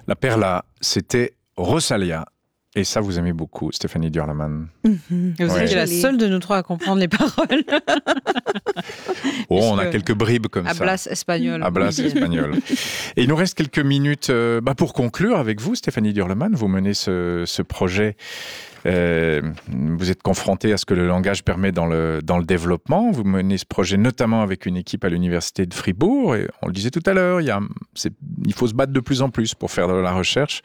La perla, c'était Rosalia. Et ça, vous aimez beaucoup, Stéphanie Durleman. Et vous êtes la seule de nous trois à comprendre les paroles. On a quelques bribes comme ça. Hablas espagnol. Hablas espagnol. Et il nous reste quelques minutes pour conclure avec vous, Stéphanie Durleman. Vous menez ce projet. Vous êtes confronté à ce que le langage permet dans le développement. Vous menez ce projet notamment avec une équipe à l'université de Fribourg. Et on le disait tout à l'heure, il faut se battre de plus en plus pour faire de la recherche.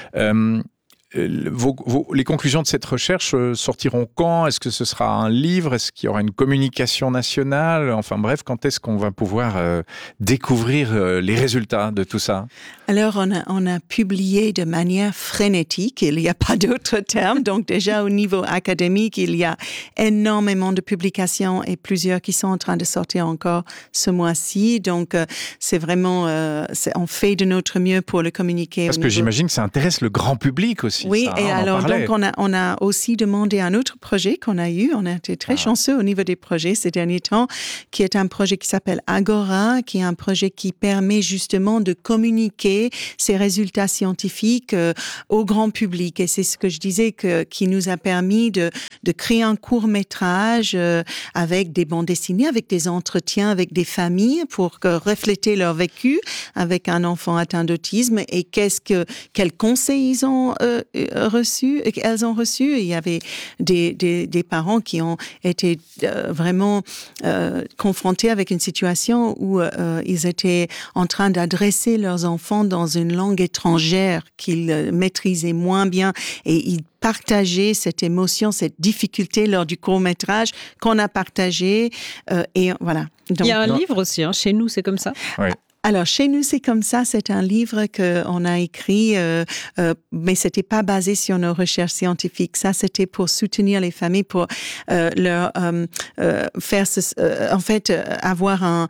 Les conclusions de cette recherche sortiront quand ? Est-ce que ce sera un livre ? Est-ce qu'il y aura une communication nationale ? Enfin bref, quand est-ce qu'on va pouvoir découvrir les résultats de tout ça ? Alors, on a publié de manière frénétique, il n'y a pas d'autre terme. Donc déjà au niveau académique, il y a énormément de publications et plusieurs qui sont en train de sortir encore ce mois-ci. Donc c'est vraiment, on fait de notre mieux pour le communiquer. Parce que j'imagine que ça intéresse le grand public aussi. Oui, ça, et alors donc on a aussi demandé un autre projet qu'on a eu. On a été très chanceux au niveau des projets ces derniers temps, qui est un projet qui s'appelle Agora, qui est un projet qui permet justement de communiquer ces résultats scientifiques au grand public. Et c'est ce que je disais qui nous a permis de créer un court-métrage avec des bandes dessinées, avec des entretiens avec des familles pour refléter leur vécu avec un enfant atteint d'autisme et quels conseils ils ont elles ont reçu. Il y avait des parents qui ont été vraiment confrontés avec une situation où ils étaient en train d'adresser leurs enfants dans une langue étrangère qu'ils maîtrisaient moins bien et ils partageaient cette émotion, cette difficulté lors du court-métrage qu'on a partagé. Et voilà. Donc, il y a un livre aussi, chez nous, c'est comme ça. Oui. Alors, chez nous, c'est comme ça. C'est un livre qu'on a écrit, mais c'était pas basé sur nos recherches scientifiques. Ça, c'était pour soutenir les familles, pour leur faire, en fait, avoir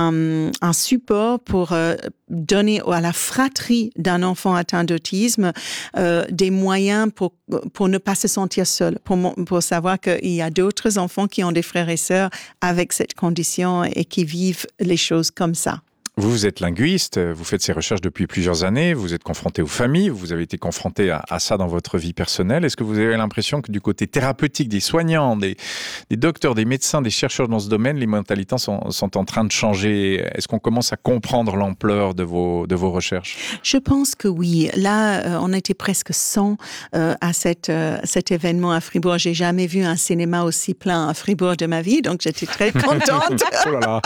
un support pour donner à la fratrie d'un enfant atteint d'autisme des moyens pour ne pas se sentir seul, pour savoir qu'il y a d'autres enfants qui ont des frères et sœurs avec cette condition et qui vivent les choses comme ça. Vous êtes linguiste, vous faites ces recherches depuis plusieurs années, vous êtes confronté aux familles, vous avez été confronté à ça dans votre vie personnelle. Est-ce que vous avez l'impression que du côté thérapeutique des soignants, des docteurs, des médecins, des chercheurs dans ce domaine, les mentalités sont en train de changer ? Est-ce qu'on commence à comprendre l'ampleur de vos recherches ? Je pense que oui. Là, on était presque 100 à cet événement à Fribourg. J'ai jamais vu un cinéma aussi plein à Fribourg de ma vie, donc j'étais très contente. Oh là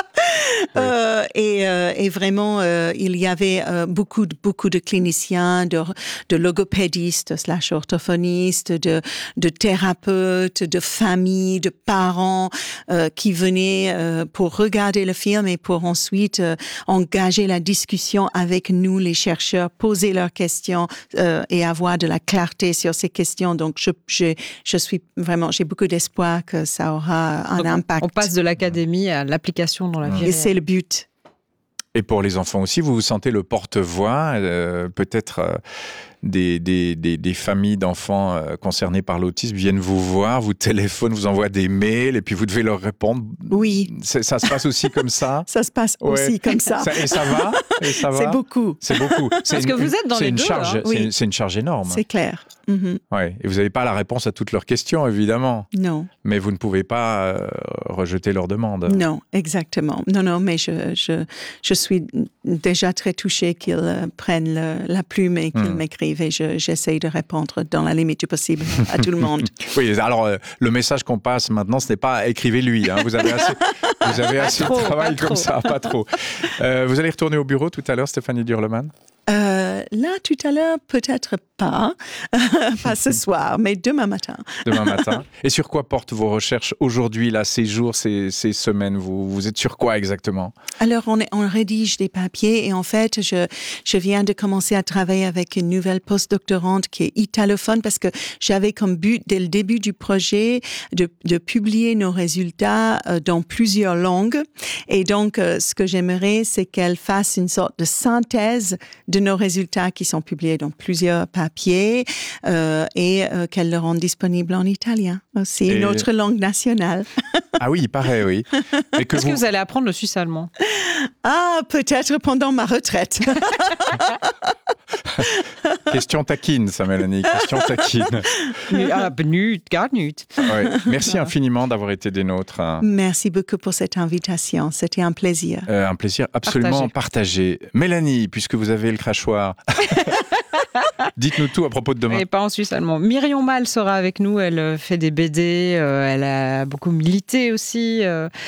là. Et vraiment, il y avait beaucoup de cliniciens, de logopédistes / orthophonistes, de thérapeutes, de familles, de parents qui venaient pour regarder le film et pour ensuite engager la discussion avec nous, les chercheurs, poser leurs questions et avoir de la clarté sur ces questions. Donc, je suis vraiment, j'ai beaucoup d'espoir que ça aura un impact. On passe de l'académie à l'application dans la vie réelle. Et c'est le but. Et pour les enfants aussi, vous vous sentez le porte-voix, peut-être des familles d'enfants concernés par l'autisme viennent vous voir, vous téléphonent, vous envoient des mails et puis vous devez leur répondre. Oui. Ça se passe aussi comme ça ? Ça se passe aussi comme ça. Et ça va ? C'est beaucoup. C'est beaucoup. Parce que vous êtes dans les deux. Oui. C'est une charge énorme. C'est clair. Mm-hmm. Ouais. Et vous n'avez pas la réponse à toutes leurs questions, évidemment. Non. Mais vous ne pouvez pas rejeter leurs demandes. Non, exactement. Non, mais je suis déjà très touchée qu'ils prennent la plume et qu'ils m'écrivent et j'essaye de répondre dans la limite du possible à tout le monde. Oui, alors le message qu'on passe maintenant, ce n'est pas écrivez-lui. Hein. Vous avez assez de travail comme ça, pas trop. Vous allez retourner au bureau tout à l'heure, Stéphanie Durleman ? Là, tout à l'heure, peut-être pas. Pas ce soir, mais demain matin. Demain matin. Et sur quoi portent vos recherches aujourd'hui, là, ces jours, ces semaines ? Vous êtes sur quoi exactement ? Alors, on rédige des papiers et en fait, je viens de commencer à travailler avec une nouvelle postdoctorante qui est italophone parce que j'avais comme but, dès le début du projet, de publier nos résultats dans plusieurs langues. Et donc, ce que j'aimerais, c'est qu'elle fasse une sorte de synthèse de nos résultats qui sont publiés dans plusieurs papiers et qu'elle le rende disponible en italien aussi, une autre langue nationale. Ah oui, il paraît, oui. Est-ce que vous allez apprendre le suisse-allemand ? Ah, peut-être pendant ma retraite. Question taquine, ça, Mélanie. Question taquine. Gar niet. Ouais. Merci infiniment d'avoir été des nôtres. Merci beaucoup pour cette invitation. C'était un plaisir. Un plaisir absolument partagé. Mélanie, puisque vous avez le crachoir, dites-nous tout à propos de demain. Et pas en suisse allemand. Myrion Mal sera avec nous. Elle fait des BD. Elle a beaucoup milité aussi.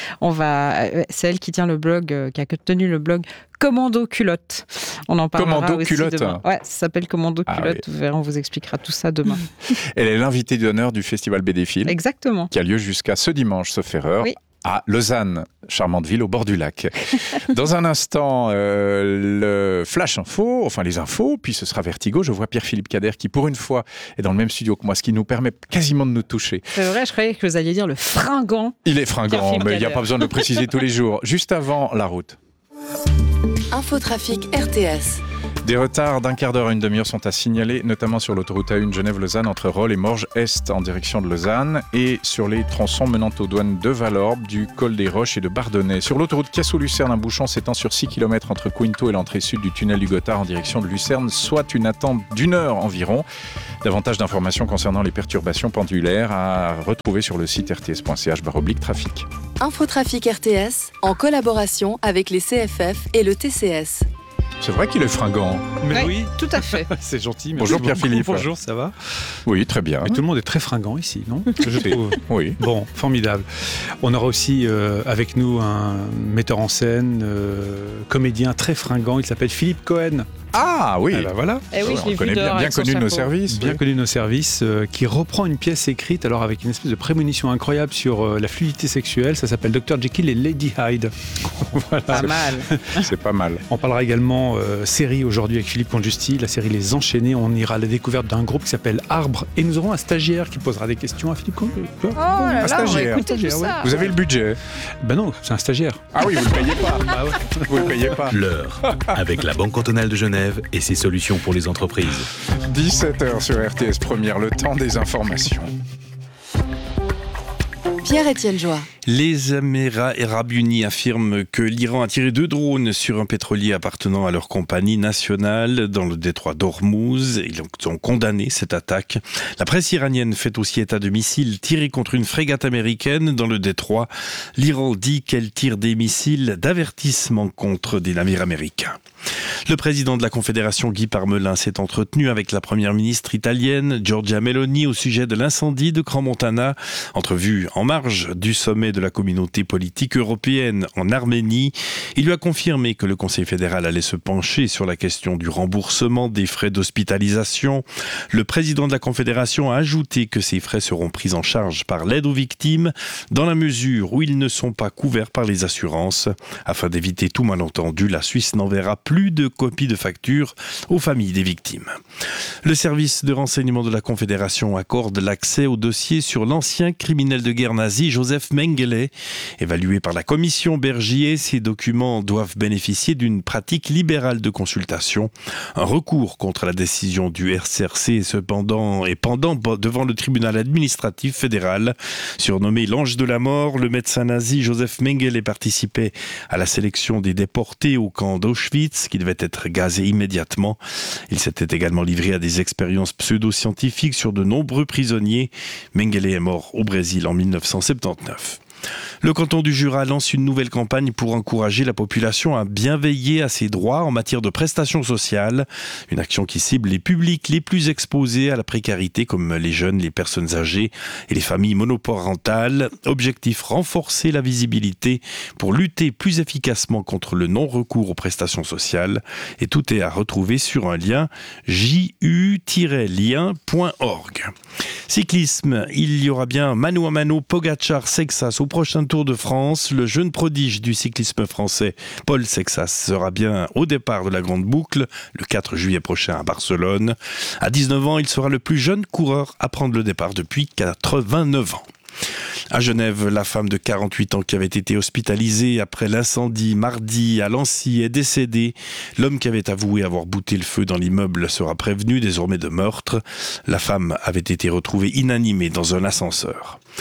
C'est elle qui tient le blog, qui a tenu le blog Commando Culotte. On en parlera Commando aussi Culotte. demain. Ouais, ça s'appelle Commando Culotte. Oui. Vous verrez, on vous expliquera tout ça demain. Elle est l'invitée d'honneur du Festival BD Film. Exactement. Qui a lieu jusqu'à ce dimanche, sauf erreur. Oui. À Lausanne, charmante ville au bord du lac. Dans un instant, le Flash Info, enfin les infos, puis ce sera Vertigo. Je vois Pierre-Philippe Cader qui, pour une fois, est dans le même studio que moi, ce qui nous permet quasiment de nous toucher. C'est vrai, je croyais que vous alliez dire le fringant. Il est fringant, mais il n'y a pas besoin de le préciser tous les jours. Juste avant la route. Infotrafic RTS. Des retards d'un quart d'heure à une demi-heure sont à signaler, notamment sur l'autoroute A1 Genève-Lausanne entre Rolle et Morges-Est en direction de Lausanne et sur les tronçons menant aux douanes de Valorbe, du Col des Roches et de Bardonnay. Sur l'autoroute Cassau-Lucerne, un bouchon s'étend sur 6 km entre Quinto et l'entrée sud du tunnel du Gothard en direction de Lucerne, soit une attente d'1 heure environ. Davantage d'informations concernant les perturbations pendulaires à retrouver sur le site rts.ch/trafic. Infotrafic RTS en collaboration avec les CFF et le TCS. C'est vrai qu'il est fringant. Mais oui, tout à fait. C'est gentil. Bonjour Pierre-Philippe. Bonjour, ça va? Oui, très bien. Mais tout le monde est très fringant ici, non? Je trouve. Oui. Bon, formidable. On aura aussi avec nous un metteur en scène, comédien très fringant. Il s'appelle Philippe Cohen. Ah oui. Eh ben voilà. Eh oui, on connaît bien connu de nos services. Bien connu de nos services, qui reprend une pièce écrite alors avec une espèce de prémonition incroyable sur la fluidité sexuelle. Ça s'appelle Dr Jekyll et Lady Hyde. Voilà. Pas mal. C'est pas mal. On parlera également série aujourd'hui avec Philippe Conjusti, la série Les Enchaînés. On ira à la découverte d'un groupe qui s'appelle Arbre et nous aurons un stagiaire qui posera des questions à Philippe Conjusti. Oh là là, on va écouter tout ouais. ça. Vous avez le budget? Ben non, c'est un stagiaire. Ah oui, vous le payez pas. Ah ouais. Vous le payez pas. L'heure, avec la Banque cantonale de Genève et ses solutions pour les entreprises. 17h sur RTS Première, le temps des informations. Pierre-Étienne Joie. Les Émirats arabes unis affirment que l'Iran a tiré 2 drones sur un pétrolier appartenant à leur compagnie nationale dans le détroit d'Ormuz. Ils ont condamné cette attaque. La presse iranienne fait aussi état de missiles tirés contre une frégate américaine dans le détroit. L'Iran dit qu'elle tire des missiles d'avertissement contre des navires américains. Le président de la Confédération, Guy Parmelin, s'est entretenu avec la première ministre italienne, Giorgia Meloni, au sujet de l'incendie de Crans-Montana. Entrevue en marge du sommet de la communauté politique européenne en Arménie. Il lui a confirmé que le Conseil fédéral allait se pencher sur la question du remboursement des frais d'hospitalisation. Le président de la Confédération a ajouté que ces frais seront pris en charge par l'aide aux victimes dans la mesure où ils ne sont pas couverts par les assurances. Afin d'éviter tout malentendu, la Suisse n'enverra plus de copies de factures aux familles des victimes. Le service de renseignement de la Confédération accorde l'accès au dossier sur l'ancien criminel de guerre nazi Joseph Mengele. Évalué par la commission Bergier, ces documents doivent bénéficier d'une pratique libérale de consultation. Un recours contre la décision du RCRC pendant devant le tribunal administratif fédéral. Surnommé l'ange de la mort, le médecin nazi Joseph Mengele participait à la sélection des déportés au camp d'Auschwitz qui devait être gazé immédiatement. Il s'était également livré à des expériences pseudo-scientifiques sur de nombreux prisonniers. Mengele est mort au Brésil en 1979. Le canton du Jura lance une nouvelle campagne pour encourager la population à bien veiller à ses droits en matière de prestations sociales. Une action qui cible les publics les plus exposés à la précarité comme les jeunes, les personnes âgées et les familles monoparentales. Objectif, renforcer la visibilité pour lutter plus efficacement contre le non-recours aux prestations sociales. Et tout est à retrouver sur un lien ju-lien.org. Cyclisme, il y aura bien mano à mano Pogačar-Sexas au prochain Tour de France. Le jeune prodige du cyclisme français, Paul Sexas, sera bien au départ de la Grande Boucle le 4 juillet prochain à Barcelone. À 19 ans, il sera le plus jeune coureur à prendre le départ depuis 89 ans. À Genève, la femme de 48 ans qui avait été hospitalisée après l'incendie mardi à Lancy est décédée. L'homme qui avait avoué avoir bouté le feu dans l'immeuble sera prévenu désormais de meurtre. La femme avait été retrouvée inanimée dans un ascenseur.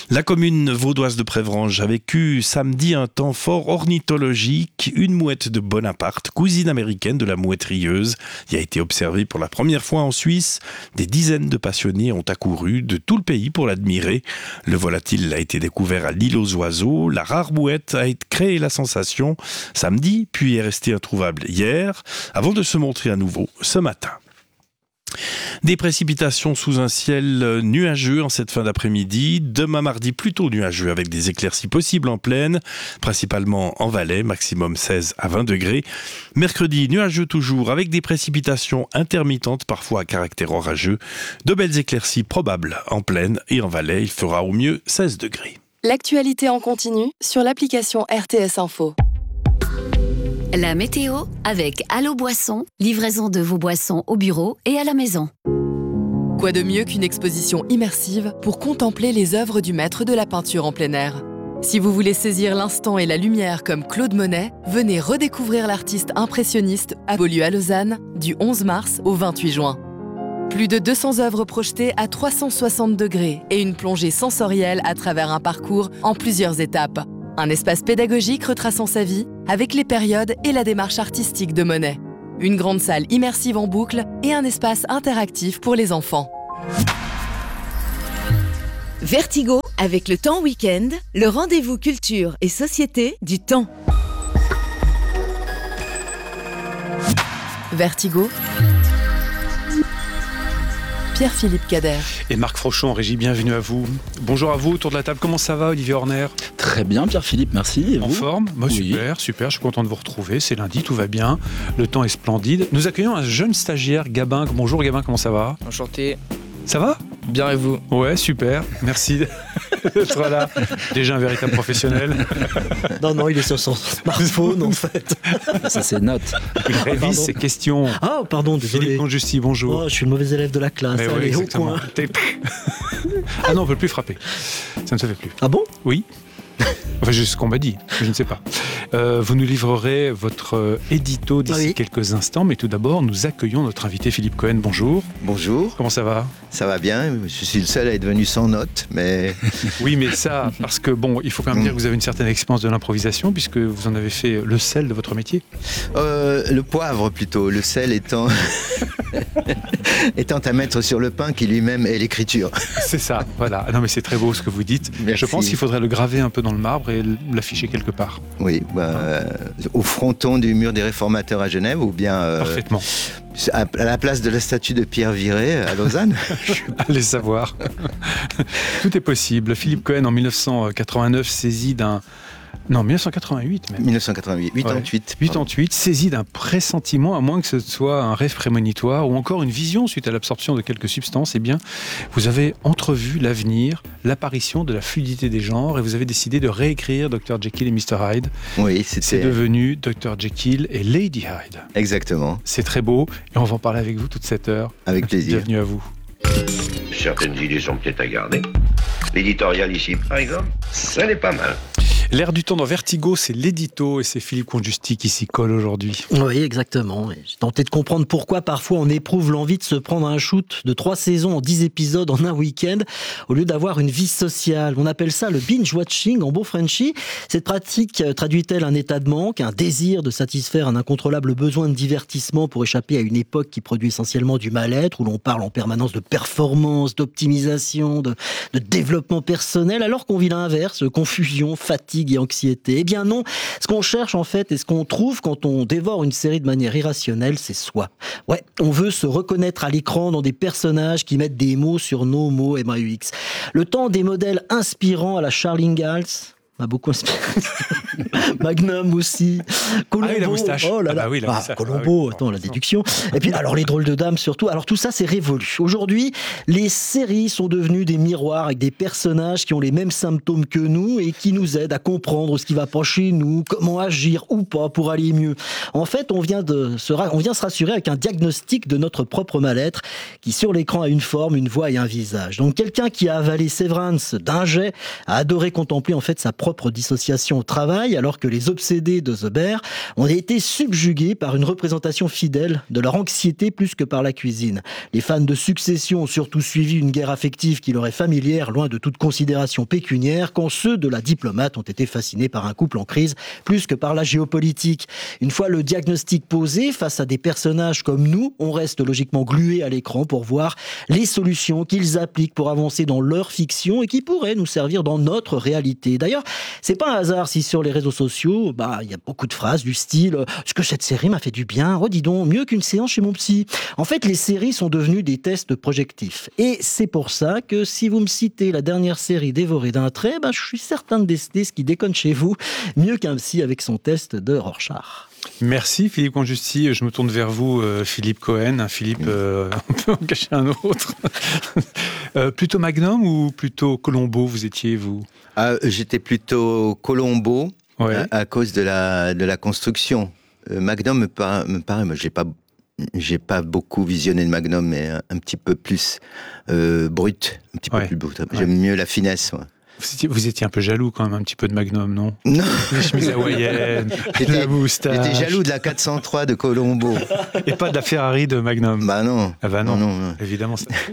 La commune vaudoise de Prévrange a vécu samedi un temps fort ornithologique. Une mouette de Bonaparte, cousine américaine de la mouette rieuse, y a été observée pour la première fois en Suisse. Des dizaines de passionnés ont accouru de tout le pays pour l'admirer. Le volatile a été découvert à l'île aux oiseaux. La rare mouette a créé la sensation samedi, puis est restée introuvable hier, avant de se montrer à nouveau ce matin. Des précipitations sous un ciel nuageux en cette fin d'après-midi. Demain mardi, plutôt nuageux avec des éclaircies possibles en plaine, principalement en Valais, maximum 16 à 20 degrés. Mercredi, nuageux toujours avec des précipitations intermittentes, parfois à caractère orageux. De belles éclaircies probables en plaine et en Valais. Il fera au mieux 16 degrés. L'actualité en continu sur l'application RTS Info. La météo avec Allo Boisson, livraison de vos boissons au bureau et à la maison. Quoi de mieux qu'une exposition immersive pour contempler les œuvres du maître de la peinture en plein air? Si vous voulez saisir l'instant et la lumière comme Claude Monet, venez redécouvrir l'artiste impressionniste à Beaulieu à Lausanne du 11 mars au 28 juin. Plus de 200 œuvres projetées à 360 degrés et une plongée sensorielle à travers un parcours en plusieurs étapes. Un espace pédagogique retraçant sa vie avec les périodes et la démarche artistique de Monet. Une grande salle immersive en boucle et un espace interactif pour les enfants. Vertigo avec le Temps Week-end, le rendez-vous culture et société du Temps. Vertigo. Pierre-Philippe Cader. Et Marc Frochon en régie, bienvenue à vous. Bonjour à vous, autour de la table. Comment ça va, Olivier Horner? Très bien, Pierre-Philippe, merci. Et en vous? forme? Moi, Oui. super, je suis content de vous retrouver. C'est lundi, tout va bien. Le temps est splendide. Nous accueillons un jeune stagiaire, Gabin. Bonjour Gabin, comment ça va? Enchanté. Ça va? Bien et vous? Ouais, super, merci d'être là. Déjà un véritable professionnel. Non, il est sur son smartphone en fait. Ça c'est note. Il révise ses questions. Ah, pardon, désolé. Philippe Conjusti, bonjour. Oh, je suis le mauvais élève de la classe. Mais Allez, ouais, au exactement. coin. Ah non, on ne peut plus frapper. Ça ne se fait plus. Ah bon? Oui. Enfin, c'est ce qu'on m'a dit, je ne sais pas. Vous nous livrerez votre édito d'ici quelques instants, mais tout d'abord, nous accueillons notre invité Philippe Cohen. Bonjour. Bonjour. Comment ça va? Ça va bien, je suis le seul à être venu sans notes, mais... Oui, mais ça, parce que bon, il faut quand même dire que vous avez une certaine expérience de l'improvisation, puisque vous en avez fait le sel de votre métier. Le poivre plutôt, le sel étant... étant à mettre sur le pain qui lui-même est l'écriture. C'est ça, voilà. Non mais c'est très beau ce que vous dites. Merci. Je pense qu'il faudrait le graver un peu dans le marbre et l'afficher quelque part. Oui, au fronton du mur des réformateurs à Genève ou bien... Parfaitement. À la place de la statue de Pierre Viret à Lausanne. Allez savoir. Tout est possible. Philippe Cohen en 1989 saisit d'un... Non, 1988 même. 1988, 88. Ouais, 88, saisi d'un pressentiment, à moins que ce soit un rêve prémonitoire ou encore une vision suite à l'absorption de quelques substances, eh bien, vous avez entrevu l'avenir, l'apparition de la fluidité des genres et vous avez décidé de réécrire Dr. Jekyll et Mr. Hyde. Oui, c'était... C'est devenu Dr. Jekyll et Lady Hyde. Exactement. C'est très beau et on va en parler avec vous toute cette heure. Avec plaisir. Bienvenue à vous. Certaines idées sont peut-être à garder. L'éditorial ici, par exemple, ça n'est pas mal. L'air du temps dans Vertigo, c'est l'édito et c'est Philippe Conjusti qui s'y colle aujourd'hui. Oui, exactement. J'ai tenté de comprendre pourquoi parfois on éprouve l'envie de se prendre un shoot de 3 saisons en 10 épisodes en un week-end au lieu d'avoir une vie sociale. On appelle ça le binge-watching en beau Frenchie. Cette pratique traduit-elle un état de manque, un désir de satisfaire un incontrôlable besoin de divertissement pour échapper à une époque qui produit essentiellement du mal-être, où l'on parle en permanence de performance, d'optimisation, de développement personnel, alors qu'on vit l'inverse, confusion, fatigue et anxiété? Eh bien non, ce qu'on cherche en fait et ce qu'on trouve quand on dévore une série de manière irrationnelle, c'est soi. Ouais, on veut se reconnaître à l'écran dans des personnages qui mettent des mots sur nos mots MAUX. Le temps des modèles inspirants à la Charles Ingalls m'a beaucoup inspiré. Magnum aussi. Colombo. Ah oui, la moustache. Oh là là. Ah bah oui, la moustache. Colombo, ah oui. attends, la déduction. Et puis, alors, les drôles de dames surtout. Alors, tout ça, c'est révolu. Aujourd'hui, les séries sont devenues des miroirs avec des personnages qui ont les mêmes symptômes que nous et qui nous aident à comprendre ce qui va pas chez nous, comment agir ou pas pour aller mieux. En fait, on vient se rassurer avec un diagnostic de notre propre mal-être qui, sur l'écran, a une forme, une voix et un visage. Donc, quelqu'un qui a avalé Severance d'un jet a adoré contempler, en fait, sa propre propre dissociation au travail, alors que les obsédés de The Bear ont été subjugués par une représentation fidèle de leur anxiété plus que par la cuisine. Les fans de Succession ont surtout suivi une guerre affective qui leur est familière, loin de toute considération pécuniaire, quand ceux de La Diplomate ont été fascinés par un couple en crise plus que par la géopolitique. Une fois le diagnostic posé, face à des personnages comme nous, on reste logiquement glué à l'écran pour voir les solutions qu'ils appliquent pour avancer dans leur fiction et qui pourraient nous servir dans notre réalité. D'ailleurs, c'est pas un hasard si sur les réseaux sociaux, il y a beaucoup de phrases du style « ce que cette série m'a fait du bien, dis donc, mieux qu'une séance chez mon psy ». En fait, les séries sont devenues des tests projectifs. Et c'est pour ça que si vous me citez la dernière série dévorée d'un trait, je suis certain de déceler ce qui déconne chez vous, mieux qu'un psy avec son test de Rorschach. Merci Philippe Conjusti. Je me tourne vers vous, Philippe Cohen. Philippe, on peut en cacher un autre. Plutôt Magnum ou plutôt Colombo, vous étiez, vous ? J'étais plutôt Colombo, ouais. à cause de la construction. Magnum me paraît, moi, j'ai pas beaucoup visionné de Magnum, mais un petit peu plus brut, un petit peu plus brut. J'aime mieux la finesse, moi. Vous étiez un peu jaloux quand même, un petit peu de Magnum, non ? Non. Les chemises hawaïennes, la moustache. J'étais jaloux de la 403 de Colombo. Et pas de la Ferrari de Magnum. Non. Non. Évidemment.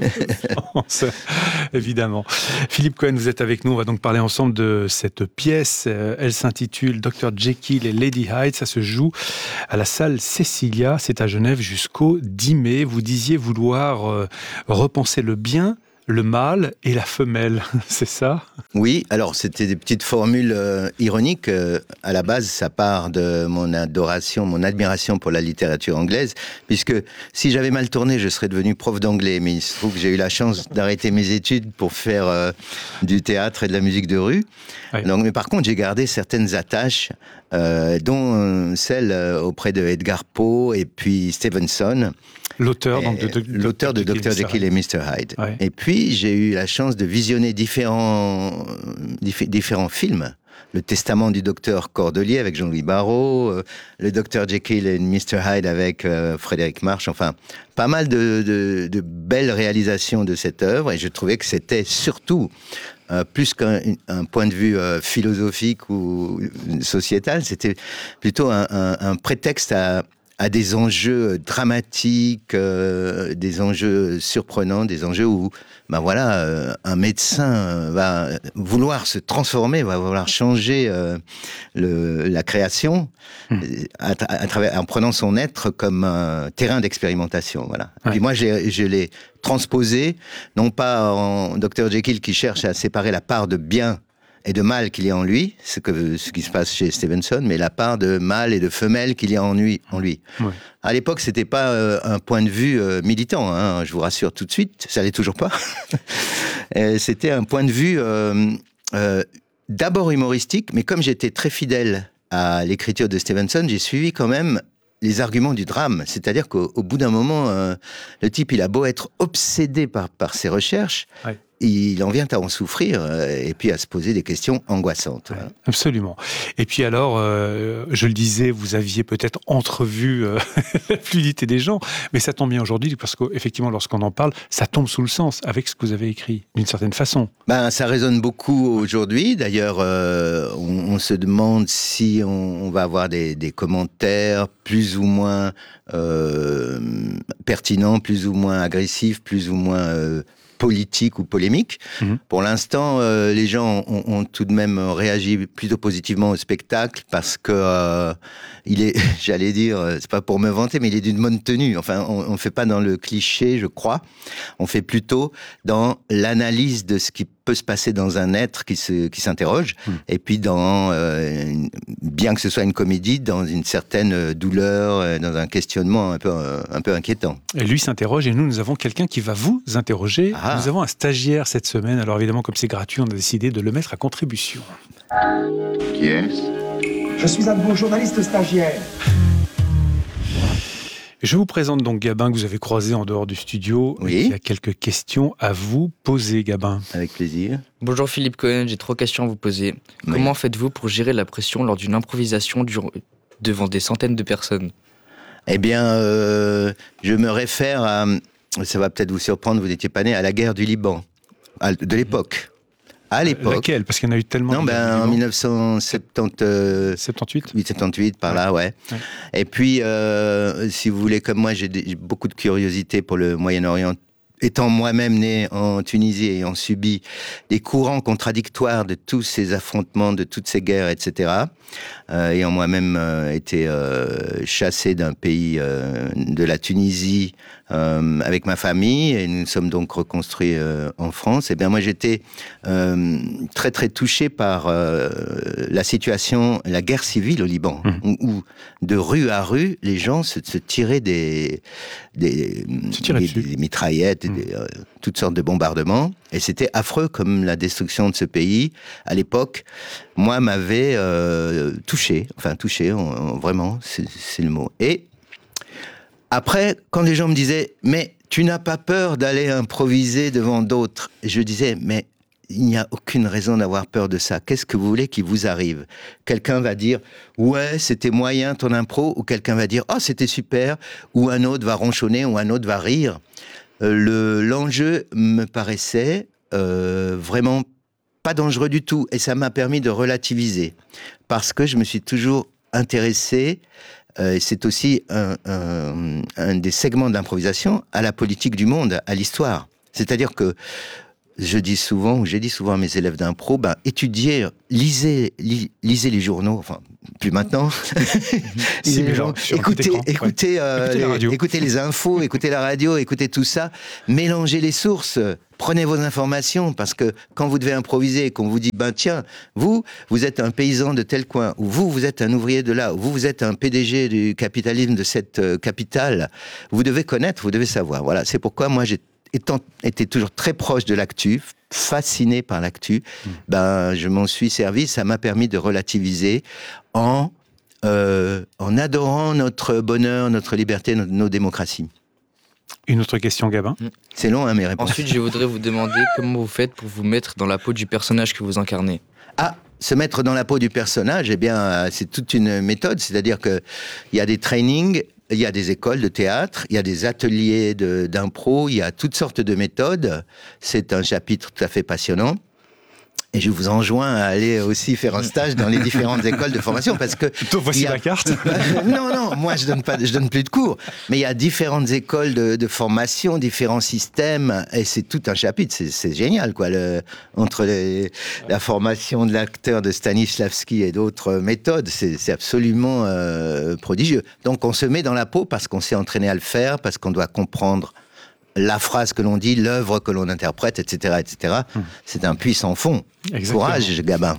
Évidemment. Philippe Cohen, vous êtes avec nous. On va donc parler ensemble de cette pièce. Elle s'intitule Dr. Jekyll et Lady Hyde. Ça se joue à la salle Cecilia. C'est à Genève jusqu'au 10 mai. Vous disiez vouloir repenser le bien, le mâle et la femelle, c'est ça ? Oui, alors c'était des petites formules ironiques. À la base, ça part de mon admiration pour la littérature anglaise, puisque si j'avais mal tourné, je serais devenu prof d'anglais. Mais il se trouve que j'ai eu la chance d'arrêter mes études pour faire du théâtre et de la musique de rue. Oui. Donc, mais par contre, j'ai gardé certaines attaches, dont celle auprès de Edgar Poe et puis Stevenson. L'auteur de Dr. Jekyll et Mr. Hyde. Ouais. Et puis, j'ai eu la chance de visionner différents films. Le Testament du docteur Cordelier avec Jean-Louis Barrault, le Dr. Jekyll et Mr. Hyde avec Frédéric March, enfin, pas mal de belles réalisations de cette œuvre, et je trouvais que c'était surtout, plus qu'un point de vue philosophique ou sociétal, c'était plutôt un prétexte à des enjeux dramatiques, des enjeux surprenants, des enjeux où, un médecin va vouloir se transformer, va vouloir changer la création en prenant son être comme un terrain d'expérimentation. Voilà. Ouais. Puis moi, je l'ai transposé, non pas en Dr. Jekyll qui cherche à séparer la part de bien et de mal qu'il y a en lui, ce qui se passe chez Stevenson, mais la part de mâle et de femelle qu'il y a en lui. Ouais. À l'époque, c'était pas un point de vue militant, hein, je vous rassure tout de suite, ça l'est toujours pas. C'était un point de vue d'abord humoristique, mais comme j'étais très fidèle à l'écriture de Stevenson, j'ai suivi quand même les arguments du drame. C'est-à-dire qu'au bout d'un moment, le type, il a beau être obsédé par ses recherches, ouais. Il en vient à en souffrir et puis à se poser des questions angoissantes. Ouais, absolument. Et puis alors, je le disais, vous aviez peut-être entrevu la fluidité des gens, mais ça tombe bien aujourd'hui parce qu'effectivement, lorsqu'on en parle, ça tombe sous le sens avec ce que vous avez écrit, d'une certaine façon. Ça résonne beaucoup aujourd'hui. D'ailleurs, on se demande si on va avoir des commentaires plus ou moins pertinents, plus ou moins agressifs, plus ou moins politique ou polémique. Pour l'instant, les gens ont tout de même réagi plutôt positivement au spectacle parce que il est, j'allais dire, c'est pas pour me vanter, mais il est d'une bonne tenue. Enfin, on fait pas dans le cliché, je crois. On fait plutôt dans l'analyse de ce qui peut se passer dans un être qui s'interroge, et puis dans, bien que ce soit une comédie, dans une certaine douleur, dans un questionnement un peu inquiétant. Et lui s'interroge, et nous avons quelqu'un qui va vous interroger. Nous avons un stagiaire cette semaine, alors évidemment, comme c'est gratuit, on a décidé de le mettre à contribution. Qui est-ce ? Je suis un de vos journalistes stagiaires. Je vous présente donc Gabin, que vous avez croisé en dehors du studio. Oui. Il y a quelques questions à vous poser, Gabin. Avec plaisir. Bonjour Philippe Cohen, j'ai 3 questions à vous poser. Oui. Comment faites-vous pour gérer la pression lors d'une improvisation devant des centaines de personnes ? Eh bien, je me réfère à... Ça va peut-être vous surprendre, vous n'étiez pas né, à la guerre du Liban, de l'époque. À l'époque. Laquelle? Parce qu'il y en a eu tellement. Non, en 1978. 78, par là, ouais. Et puis, si vous voulez, comme moi, j'ai beaucoup de curiosité pour le Moyen-Orient. Étant moi-même né en Tunisie et ayant subi des courants contradictoires de tous ces affrontements, de toutes ces guerres, etc., ayant moi-même été chassé d'un pays de la Tunisie avec ma famille, et nous sommes donc reconstruits en France, et bien moi j'étais très très touché par la situation, la guerre civile au Liban, où de rue à rue, les gens se tiraient des mitraillettes, toutes sortes de bombardements, et c'était affreux comme la destruction de ce pays, à l'époque, moi, m'avait touché, vraiment, c'est le mot. Et après, quand les gens me disaient « mais tu n'as pas peur d'aller improviser devant d'autres ?» Je disais « mais il n'y a aucune raison d'avoir peur de ça. Qu'est-ce que vous voulez qu'il vous arrive ?» Quelqu'un va dire « ouais, c'était moyen ton impro » ou quelqu'un va dire « oh, c'était super » ou un autre va ronchonner ou un autre va rire. L'enjeu me paraissait vraiment pas dangereux du tout, et ça m'a permis de relativiser, parce que je me suis toujours intéressé, c'est aussi un des segments de l'improvisation, à la politique du monde, à l'histoire. C'est-à-dire que j'ai dit souvent à mes élèves d'impro, étudiez, lisez les journaux, enfin, plus maintenant. Écoutez les infos, écoutez la radio, écoutez tout ça, mélangez les sources, prenez vos informations, parce que quand vous devez improviser et qu'on vous dit, tiens, vous êtes un paysan de tel coin, ou vous êtes un ouvrier de là, ou vous êtes un PDG du capitalisme de cette capitale, vous devez connaître, vous devez savoir. Voilà, c'est pourquoi moi étant été toujours très proche de l'actu, fasciné par l'actu, je m'en suis servi, ça m'a permis de relativiser en adorant notre bonheur, notre liberté, nos démocraties. Une autre question, Gabin. C'est long, mes réponses. Ensuite, je voudrais vous demander comment vous faites pour vous mettre dans la peau du personnage que vous incarnez. Se mettre dans la peau du personnage, c'est toute une méthode, c'est-à-dire qu'il y a des trainings, il y a des écoles de théâtre, il y a des ateliers d'impro, il y a toutes sortes de méthodes. C'est un chapitre tout à fait passionnant. Et je vous enjoins à aller aussi faire un stage dans les différentes écoles de formation, parce que... Voici la carte. Non, moi je donne plus de cours. Mais il y a différentes écoles de formation, différents systèmes, et c'est tout un chapitre. C'est génial, quoi. Entre la formation de l'acteur de Stanislavski et d'autres méthodes, c'est absolument prodigieux. Donc on se met dans la peau parce qu'on s'est entraîné à le faire, parce qu'on doit comprendre la phrase que l'on dit, l'œuvre que l'on interprète, etc., etc. C'est un puits sans fond. Exactement. Courage, Gabin.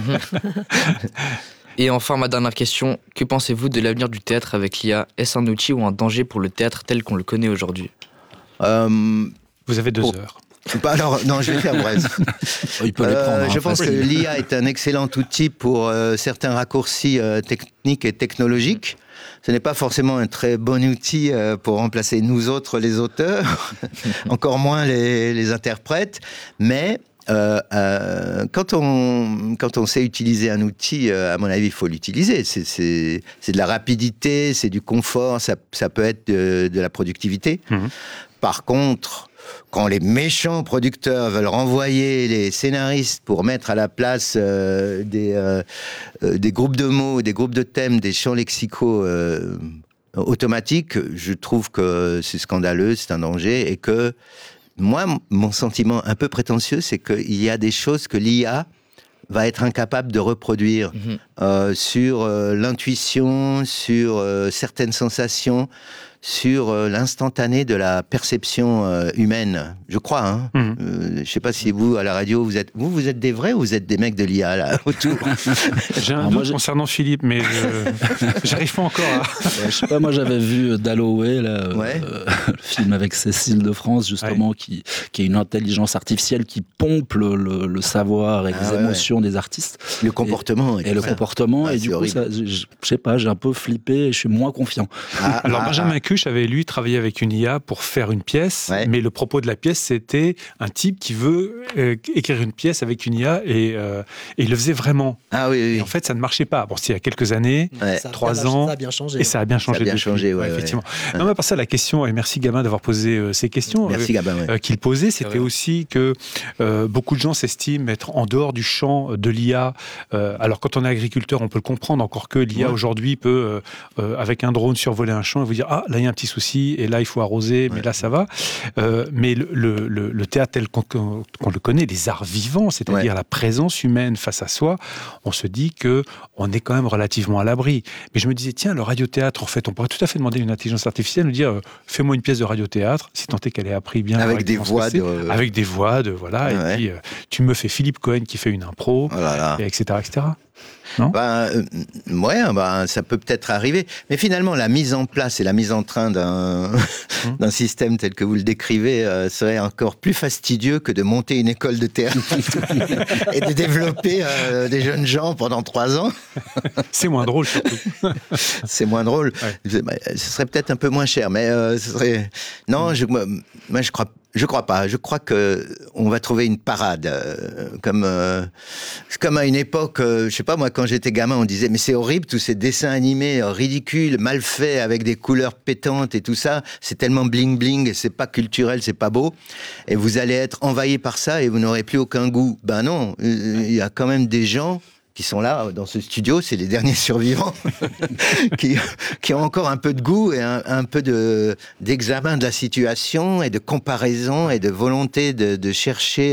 Et enfin, ma dernière question, que pensez-vous de l'avenir du théâtre avec l'IA? Est-ce un outil ou un danger pour le théâtre tel qu'on le connaît aujourd'hui? Vous avez 2 heures. Alors, non, je vais faire bref. Il peut les prendre, je pense que l'IA est un excellent outil pour certains raccourcis techniques et technologiques. Ce n'est pas forcément un très bon outil pour remplacer nous autres, les auteurs, encore moins les interprètes, mais quand on sait utiliser un outil, à mon avis, il faut l'utiliser. C'est de la rapidité, c'est du confort, ça peut être de la productivité. Par contre, quand les méchants producteurs veulent renvoyer les scénaristes pour mettre à la place des groupes de mots, des groupes de thèmes, des champs lexicaux automatiques, je trouve que c'est scandaleux, c'est un danger, et que moi, mon sentiment un peu prétentieux, c'est qu'il y a des choses que l'IA va être incapable de reproduire sur l'intuition, sur certaines sensations, sur l'instantané de la perception humaine, je crois. Je ne sais pas si vous, à la radio, vous êtes des vrais ou vous êtes des mecs de l'IA, là, autour? J'ai un doute concernant Philippe, mais j'arrive pas encore à... Je sais pas, moi j'avais vu Dalloway, le film avec Cécile de France, justement, qui est une intelligence artificielle qui pompe le savoir et les émotions des artistes. Le comportement. Et le comportement, et du coup, ça, je sais pas, j'ai un peu flippé et je suis moins confiant. Alors Benjamin Cuche avait, lui, travaillé avec une IA pour faire une pièce, mais le propos de la pièce, c'était un type qui veut écrire une pièce avec une IA et il le faisait vraiment. Ah oui. Et en fait, ça ne marchait pas. Bon, c'était il y a quelques années, 3 ans. Ça a bien changé. Et ça a bien changé. Effectivement. Non, mais par ça, la question, et merci Gabin d'avoir posé ces questions qu'il posait, c'était aussi que beaucoup de gens s'estiment être en dehors du champ de l'IA. Alors, quand on est agriculteur, on peut le comprendre, encore que l'IA aujourd'hui peut, avec un drone, survoler un champ et vous dire « Ah, là, il y a un petit souci, et là, il faut arroser, mais là, ça va. » Mais le théâtre tel qu'on le connaît, les arts vivants, c'est-à-dire la présence humaine face à soi, on se dit qu'on est quand même relativement à l'abri. Mais je me disais, tiens, le radiothéâtre, en fait, on pourrait tout à fait demander à une intelligence artificielle de dire fais-moi une pièce de radiothéâtre, si tant est qu'elle ait appris bien. Avec des voix Avec des voix voilà. Et puis, tu me fais Philippe Cohen qui fait une impro, etc., etc. Non ça peut peut-être arriver. Mais finalement, la mise en place et la mise en train d'un système tel que vous le décrivez serait encore plus fastidieux que de monter une école de théâtre et de développer des jeunes gens pendant 3 ans. C'est moins drôle, surtout. C'est moins drôle. Ce serait peut-être un peu moins cher, mais ce serait... Non, moi, je crois pas. Je crois que on va trouver une parade. Comme à une époque, je sais pas moi, quand j'étais gamin, on disait mais c'est horrible tous ces dessins animés ridicules, mal faits, avec des couleurs pétantes et tout ça. C'est tellement bling bling, c'est pas culturel, c'est pas beau. Et vous allez être envahi par ça et vous n'aurez plus aucun goût. Ben non, il y a quand même des gens qui sont là dans ce studio, c'est les derniers survivants qui ont encore un peu de goût et un peu d'examen de la situation et de comparaison et de volonté de chercher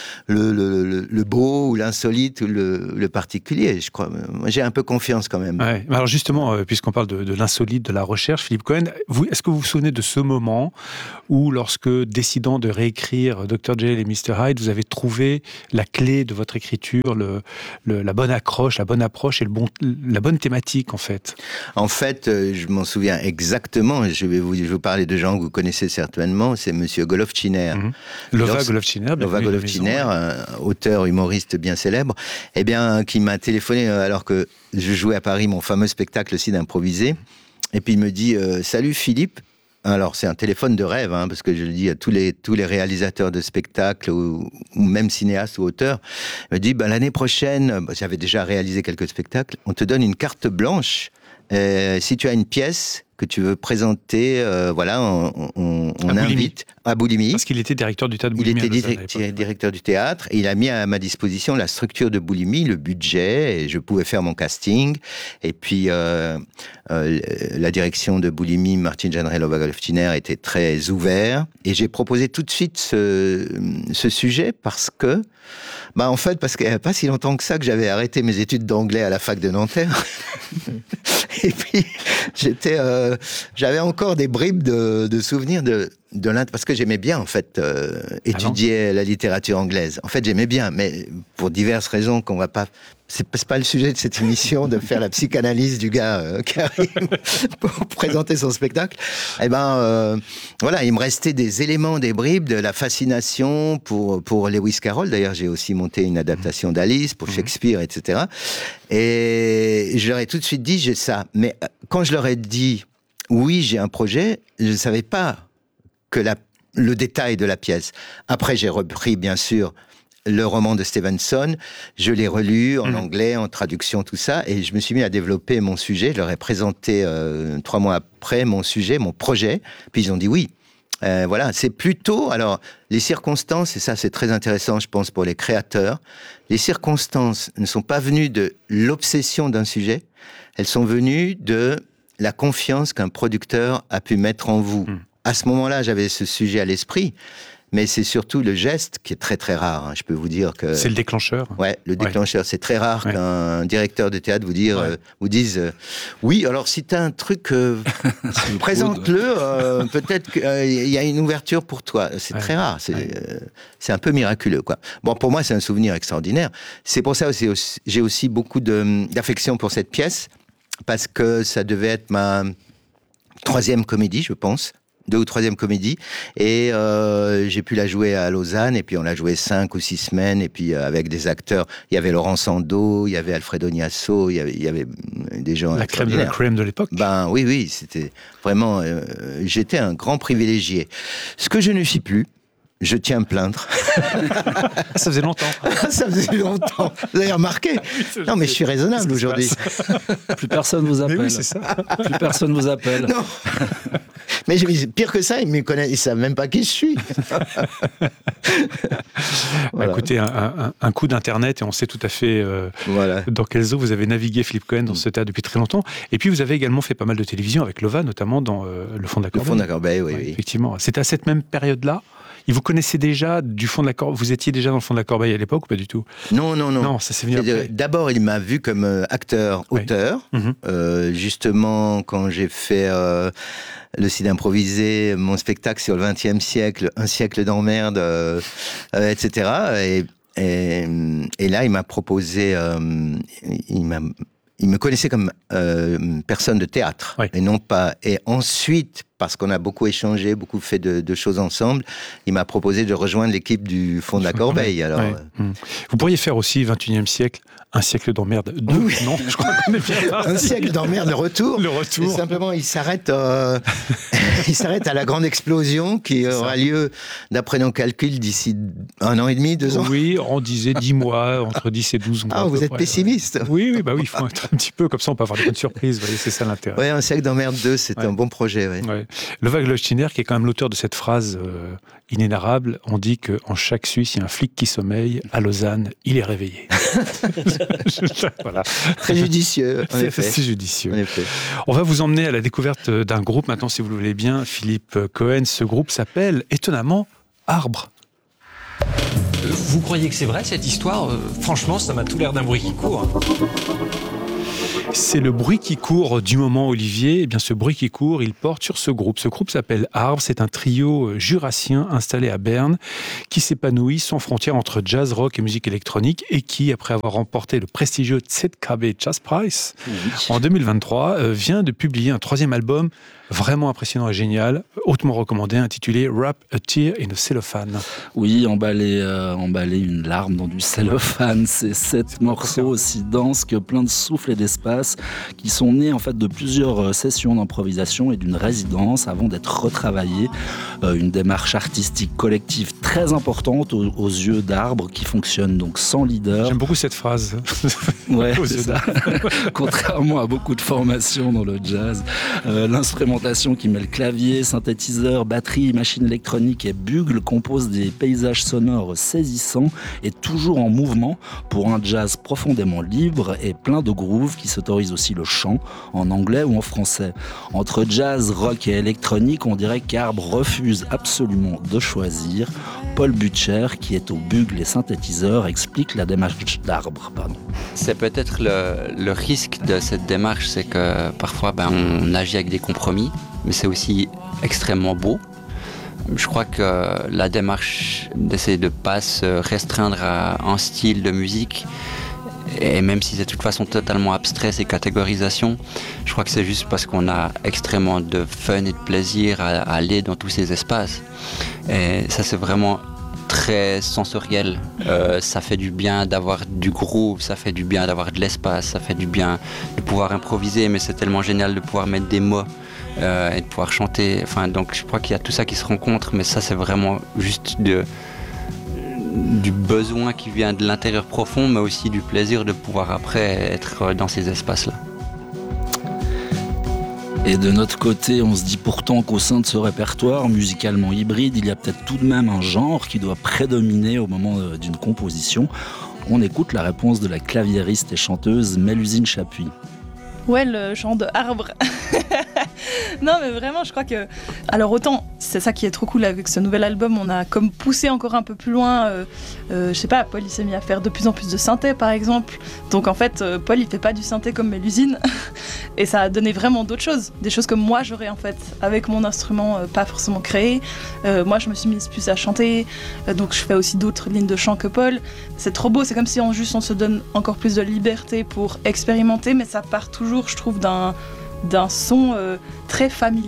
le beau ou l'insolite ou le particulier. Je crois, moi, j'ai un peu confiance quand même. Ouais. Alors justement, puisqu'on parle de l'insolite, de la recherche, Philippe Cohen, est-ce que vous vous souvenez de ce moment où, lorsque, décidant de réécrire Dr. Jekyll et Mr. Hyde, vous avez trouvé la clé de votre écriture, la bonne accroche, la bonne approche et la bonne thématique, en fait? En fait, je m'en souviens exactement. Je vais vous parler de gens que vous connaissez certainement. C'est Monsieur Golovtchiner. Lova Golovtchiner, auteur humoriste bien célèbre, qui m'a téléphoné alors que je jouais à Paris mon fameux spectacle aussi d'improviser. Et puis il me dit « Salut Philippe ». Alors, c'est un téléphone de rêve, parce que je le dis à tous les réalisateurs de spectacles ou même cinéastes ou auteurs. Il me dit, l'année prochaine, j'avais déjà réalisé quelques spectacles, on te donne une carte blanche. Si tu as une pièce que tu veux présenter, on invite à Boulimie. Parce qu'il était directeur du théâtre de Boulimie. Il était directeur du théâtre et il a mis à ma disposition la structure de Boulimie, le budget, et je pouvais faire mon casting. Et puis, la direction de Boulimie, Martin Jeanneret, Lova Golovtchiner, était très ouvert. Et j'ai proposé tout de suite ce sujet parce que, parce qu'il n'y avait pas si longtemps que ça que j'avais arrêté mes études d'anglais à la fac de Nanterre. Et puis, j'avais encore des bribes de souvenirs parce que j'aimais bien, en fait, étudier la littérature anglaise. En fait, j'aimais bien, mais pour diverses raisons qu'on va pas... C'est pas le sujet de cette émission de faire la psychanalyse du gars qui arrive pour présenter son spectacle. Il me restait des éléments, des bribes de la fascination pour Lewis Carroll. D'ailleurs, j'ai aussi monté une adaptation d'Alice pour Shakespeare, etc. Et je leur ai tout de suite dit, j'ai ça. Mais quand je leur ai dit, oui, j'ai un projet, je ne savais pas que le détail de la pièce. Après, j'ai repris, bien sûr, le roman de Stevenson, je l'ai relu en anglais, en traduction, tout ça, et je me suis mis à développer mon sujet. Je leur ai présenté 3 mois après mon sujet, mon projet, puis ils ont dit oui. C'est plutôt... Alors, les circonstances, et ça c'est très intéressant, je pense, pour les créateurs, les circonstances ne sont pas venues de l'obsession d'un sujet, elles sont venues de la confiance qu'un producteur a pu mettre en vous. À ce moment-là, j'avais ce sujet à l'esprit, mais c'est surtout le geste qui est très très rare. Je peux vous dire que... C'est le déclencheur. Ouais, le déclencheur. C'est très rare qu'un directeur de théâtre vous dise oui, alors si tu as un truc, présente-le, peut-être qu'il y a une ouverture pour toi. C'est très rare. C'est un peu miraculeux, quoi. Bon, pour moi, c'est un souvenir extraordinaire. C'est pour ça aussi, j'ai aussi beaucoup d'affection pour cette pièce, parce que ça devait être ma 3e comédie, je pense. ou troisième comédie. Et j'ai pu la jouer à Lausanne, et puis on l'a joué 5 ou 6 semaines, et puis avec des acteurs. Il y avait Laurent Sando, il y avait Alfredo Niasso, il y avait des gens la crème de l'époque. Ben oui, c'était vraiment... j'étais un grand privilégié. Ce que je ne suis plus, je tiens à me plaindre. Ça faisait longtemps. Ça faisait longtemps. Vous avez remarqué ? Non, mais je suis raisonnable aujourd'hui. Plus personne vous appelle. Mais oui, c'est ça. Plus personne vous appelle. Non. Mais pire que ça, ils me connaissent, ils savent même pas qui je suis. Voilà. Écoutez, un coup d'internet et on sait tout à fait dans quelles eaux vous avez navigué, Philippe Cohen, dans ce théâtre depuis très longtemps. Et puis vous avez également fait pas mal de télévision avec Lova, notamment dans Le Fond de la Corbeille. Le Fond de la Corbeille, oui. Effectivement. C'était à cette même période-là. Et vous connaissez déjà du Fond de la Corbeille. Vous étiez déjà dans Le Fond de la Corbeille à l'époque ou pas du tout ? Non. Non, ça s'est venu après. D'abord, il m'a vu comme acteur, auteur. Justement, quand j'ai fait le Cid improvisé, mon spectacle sur le XXe siècle, Un siècle d'emmerde, etc. Et là, il m'a proposé... Il me connaissait comme personne de théâtre, et non pas... Et ensuite, parce qu'on a beaucoup échangé, beaucoup fait de choses ensemble, il m'a proposé de rejoindre l'équipe du Fond de la Corbeille. Alors, Vous pourriez faire aussi, 21e siècle, Un siècle d'emmerde 2, non ? Je crois qu'on est bien parti. Un siècle d'emmerde, le retour. Et simplement, il s'arrête à la grande explosion qui aura lieu, d'après nos calculs, d'ici 1 an et demi, 2 ans. Oui, on disait 10 mois, entre 10 et 12 mois. Ah, vous êtes pessimiste. Oui, il faut être un petit peu, comme ça on peut avoir des bonnes surprises, vous voyez, c'est ça l'intérêt. Oui, Un siècle d'emmerde 2, c'est un bon projet. Ouais. Lova Glöckner, qui est quand même l'auteur de cette phrase inénarrable, on dit qu'en chaque Suisse, il y a un flic qui sommeille, à Lausanne, il est réveillé. Voilà. Très judicieux. C'est judicieux. On va vous emmener à la découverte d'un groupe maintenant, si vous le voulez bien, Philippe Cohen. Ce groupe s'appelle, étonnamment, Arbre. Vous croyez que c'est vrai cette histoire ? Franchement, ça m'a tout l'air d'un bruit qui court. C'est le bruit qui court du moment, Olivier. Eh bien, ce bruit qui court, il porte sur ce groupe. Ce groupe s'appelle Arbre. C'est un trio jurassien installé à Berne qui s'épanouit sans frontières entre jazz, rock et musique électronique et qui, après avoir remporté le prestigieux ZKB Jazz Prize en 2023, vient de publier un 3e album vraiment impressionnant et génial, hautement recommandé, intitulé Wrap a Tear in a Cellophane. Oui, emballer une larme dans du cellophane, c'est 7 morceaux aussi denses que plein de souffle et d'espace qui sont nés en fait de plusieurs sessions d'improvisation et d'une résidence avant d'être retravaillés. Une démarche artistique collective très importante aux yeux d'Arbre qui fonctionne donc sans leader. J'aime beaucoup cette phrase. Ouais, c'est ça. Contrairement à beaucoup de formations dans le jazz, l'instrumentation qui mêle clavier, synthétiseur, batterie, machine électronique et bugle compose des paysages sonores saisissants et toujours en mouvement pour un jazz profondément libre et plein de grooves qui s'autorise aussi le chant en anglais ou en français. Entre jazz, rock et électronique, on dirait qu'Arbre refuse absolument de choisir. Paul Butcher, qui est au bugle et synthétiseur, explique la démarche d'Arbre. C'est peut-être le risque de cette démarche, c'est que parfois on agit avec des compromis, mais c'est aussi extrêmement beau. Je crois que la démarche d'essayer de ne pas se restreindre à un style de musique, et même si c'est de toute façon totalement abstrait ces catégorisations, je crois que c'est juste parce qu'on a extrêmement de fun et de plaisir à aller dans tous ces espaces. Et ça, c'est vraiment très sensoriel. Ça fait du bien d'avoir du groove, ça fait du bien d'avoir de l'espace, ça fait du bien de pouvoir improviser, mais c'est tellement génial de pouvoir mettre des mots et de pouvoir chanter. Enfin, donc je crois qu'il y a tout ça qui se rencontre, mais ça c'est vraiment juste du besoin qui vient de l'intérieur profond, mais aussi du plaisir de pouvoir après être dans ces espaces-là. Et de notre côté, on se dit pourtant qu'au sein de ce répertoire musicalement hybride, il y a peut-être tout de même un genre qui doit prédominer au moment d'une composition. On écoute la réponse de la claviériste et chanteuse Mélusine Chapuis. Ouais, le chant de Arbre. Non, mais vraiment, je crois que... Alors autant, c'est ça qui est trop cool avec ce nouvel album, on a comme poussé encore un peu plus loin. Je sais pas, Paul, il s'est mis à faire de plus en plus de synthé, par exemple. Donc en fait, Paul, il fait pas du synthé comme Mélusine. Et ça a donné vraiment d'autres choses. Des choses que moi, j'aurais en fait, avec mon instrument, pas forcément créé. Moi, je me suis mise plus à chanter. Donc je fais aussi d'autres lignes de chant que Paul. C'est trop beau, c'est comme si on se donne encore plus de liberté pour expérimenter. Mais ça part toujours, je trouve, d'un son très familier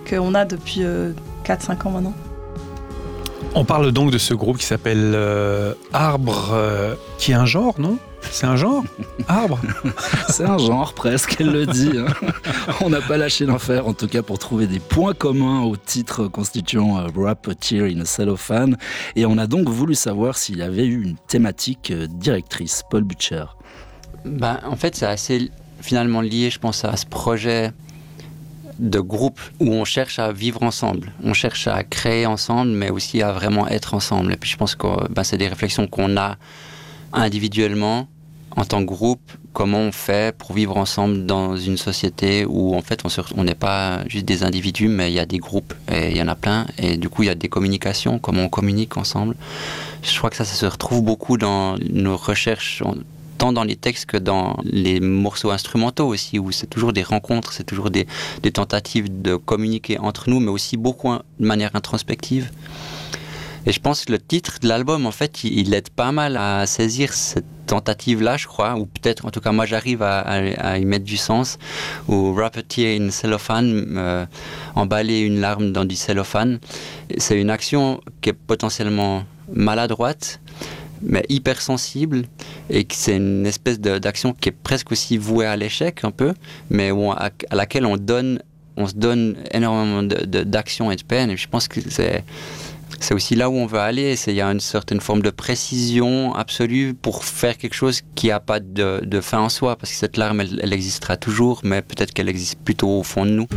qu'on a depuis 4-5 ans maintenant. On parle donc de ce groupe qui s'appelle Arbre, qui est un genre, non ? C'est un genre ? Arbre ? C'est un genre, presque, elle le dit. On n'a pas lâché l'enfer, en tout cas, pour trouver des points communs au titre constituant Rappeteer in a Cellophane. Et on a donc voulu savoir s'il y avait eu une thématique directrice. Paul Butcher. En fait, c'est assez finalement lié, je pense, à ce projet de groupe où on cherche à vivre ensemble, on cherche à créer ensemble, mais aussi à vraiment être ensemble. Et puis je pense que c'est des réflexions qu'on a individuellement, en tant que groupe, comment on fait pour vivre ensemble dans une société où en fait on n'est pas juste des individus, mais il y a des groupes, et il y en a plein, et du coup il y a des communications, comment on communique ensemble. Je crois que ça se retrouve beaucoup dans nos recherches, tant dans les textes que dans les morceaux instrumentaux aussi, où c'est toujours des rencontres, c'est toujours des tentatives de communiquer entre nous, mais aussi beaucoup de manière introspective. Et je pense que le titre de l'album, en fait, il aide pas mal à saisir cette tentative-là, je crois, ou peut-être, en tout cas, moi, j'arrive à y mettre du sens, ou Rappeteer in cellophane, emballer une larme dans du cellophane. C'est une action qui est potentiellement maladroite, mais hypersensible, et que c'est une espèce d'action qui est presque aussi vouée à l'échec, un peu, mais à laquelle on se donne énormément d'action et de peine, et je pense que c'est aussi là où on veut aller. Il y a une certaine forme de précision absolue pour faire quelque chose qui n'a pas de fin en soi, parce que cette larme, elle existera toujours, mais peut-être qu'elle existe plutôt au fond de nous.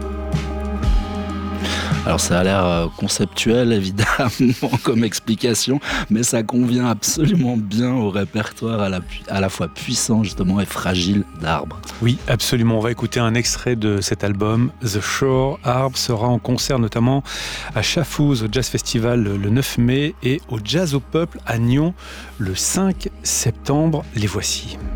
Alors ça a l'air conceptuel évidemment comme explication, mais ça convient absolument bien au répertoire à la fois puissant justement et fragile d'Arbre. Oui, absolument. On va écouter un extrait de cet album, The Shore. Arbre sera en concert notamment à Chafouz au Jazz Festival le 9 mai et au Jazz au Peuple à Nyon le 5 septembre. Les voici.